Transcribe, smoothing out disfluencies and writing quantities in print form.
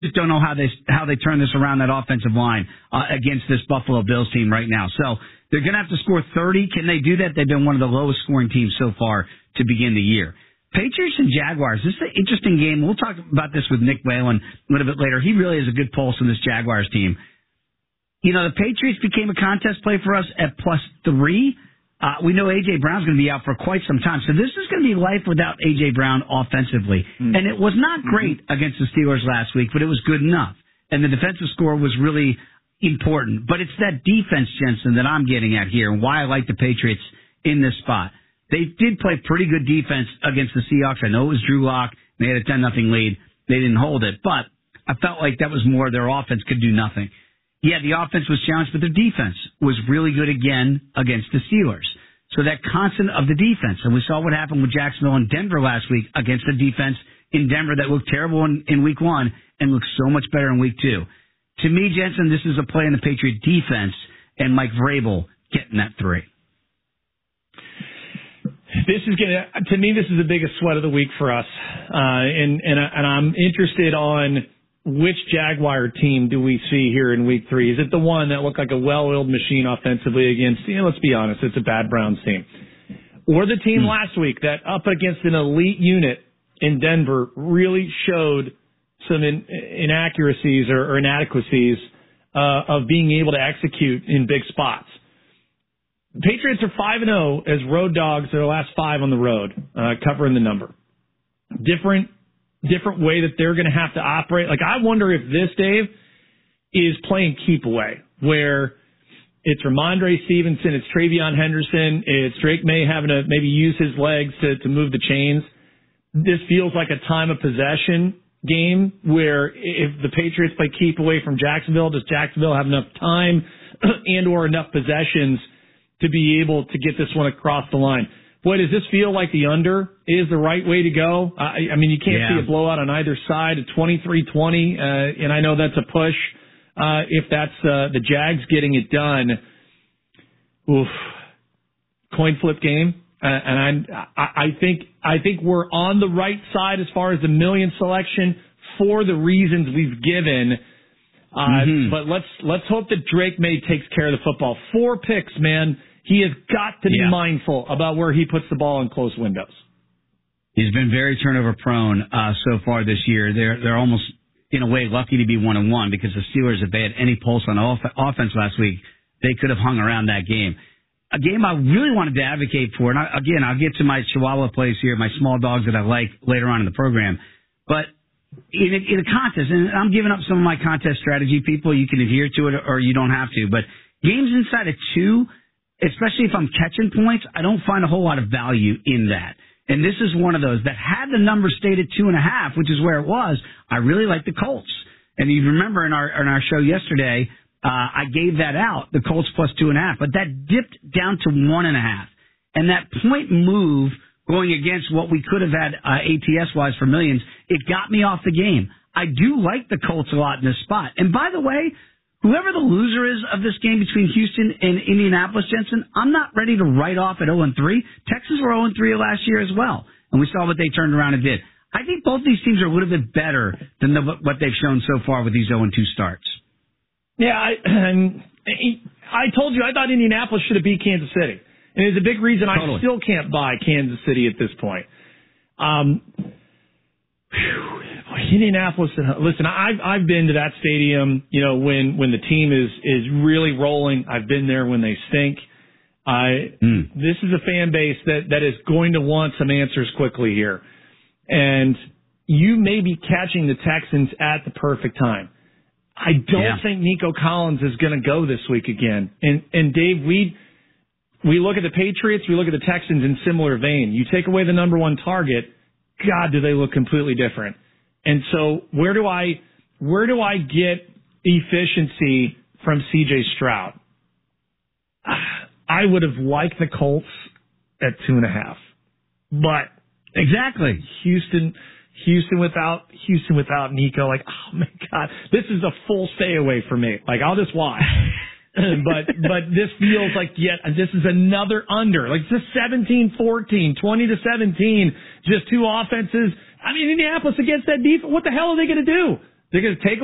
just don't know how they turn this around, that offensive line, against this Buffalo Bills team right now. So they're going to have to score 30. Can they do that? They've been one of the lowest scoring teams so far to begin the year. Patriots and Jaguars, this is an interesting game. We'll talk about this with Nick Whalen a little bit later. He really has a good pulse on this Jaguars team. You know, the Patriots became a contest play for us at +3. We know A.J. Brown's going to be out for quite some time. So this is going to be life without A.J. Brown offensively. And it was not great against the Steelers last week, but it was good enough. And the defensive score was really important. But it's that defense, Jensen, that I'm getting at here and why I like the Patriots in this spot. They did play pretty good defense against the Seahawks. I know it was Drew Lock. They had a 10-0 lead. They didn't hold it. But I felt like that was more their offense could do nothing. Yeah, the offense was challenged, but their defense was really good again against the Steelers. So that constant of the defense, and we saw what happened with Jacksonville and Denver last week against the defense in Denver that looked terrible in week 1 and looked so much better in week 2. To me, Jensen, this is a play in the Patriot defense and Mike Vrabel getting that 3. This is to me, this is the biggest sweat of the week for us. And I'm interested on which Jaguar team do we see here in week 3? Is it the one that looked like a well-oiled machine offensively against, let's be honest, it's a bad Browns team? Or the team last week that up against an elite unit in Denver really showed some inaccuracies or inadequacies of being able to execute in big spots? Patriots are 5-0 as road dogs their last 5 on the road, covering the number. Different way that they're going to have to operate. Like, I wonder if this, Dave, is playing keep away, where it's Ramondre Stevenson, it's Travion Henderson, it's Drake May having to maybe use his legs to move the chains. This feels like a time of possession game where if the Patriots play keep away from Jacksonville, does Jacksonville have enough time and or enough possessions to be able to get this one across the line? Boy, does this feel like the under is the right way to go? I mean, you can't see a blowout on either side, a 23-20, and I know that's a push if that's the Jags getting it done. Oof. Coin flip game, and I think we're on the right side as far as the million selection for the reasons we've given. But let's hope that Drake May takes care of the football. 4 picks, man. He has got to be mindful about where he puts the ball in close windows. He's been very turnover prone so far this year. They're almost, in a way, lucky to be 1-1 because the Steelers, if they had any pulse on offense last week, they could have hung around that game. A game I really wanted to advocate for, and again, I'll get to my Chihuahua plays here, my small dogs that I like later on in the program. But in a contest, and I'm giving up some of my contest strategy, people, you can adhere to it or you don't have to. But games inside of 2, especially if I'm catching points, I don't find a whole lot of value in that. And this is one of those that had the number stayed at 2.5, which is where it was. I really like the Colts. And you remember in our show yesterday, I gave that out, the Colts plus 2.5, but that dipped down to 1.5. And that point move going against what we could have had ATS-wise for millions, it got me off the game. I do like the Colts a lot in this spot. And by the way, whoever the loser is of this game between Houston and Indianapolis, Jensen, I'm not ready to write off at 0-3. Texans were 0-3 last year as well, and we saw what they turned around and did. I think both these teams are a little bit better than what they've shown so far with these 0-2 starts. Yeah, I told you I thought Indianapolis should have beat Kansas City, and it's a big reason I still can't buy Kansas City at this point. Indianapolis, listen, I've been to that stadium, when the team is really rolling. I've been there when they stink. This is a fan base that is going to want some answers quickly here. And you may be catching the Texans at the perfect time. I don't think Nico Collins is going to go this week again. And Dave, we look at the Patriots, we look at the Texans in similar vein. You take away the number 1 target, God, do they look completely different. And so where do I get efficiency from C.J. Stroud? I would have liked the Colts at 2.5, but exactly Houston without Nico, like, oh my God, this is a full stay away for me. Like, I'll just watch. but this feels like this is another under. Like, it's a 17-14, 20-17, just 2 offenses. I mean, Indianapolis against that defense, what the hell are they going to do? They're going to take